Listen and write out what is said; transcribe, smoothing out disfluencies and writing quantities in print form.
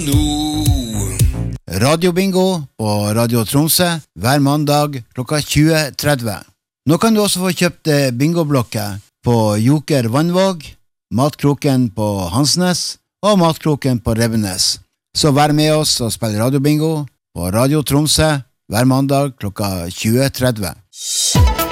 Radiobingo på Radio Tromsø hver mandag klokka 20.30. Nå kan du også få kjøpt bingoblokker på Joker Vannvåg, Matkroken på Hansnes og Matkroken på Revenes. Så vær med oss og spill radiobingo på Radio Tromsø hver mandag klokka 20.30.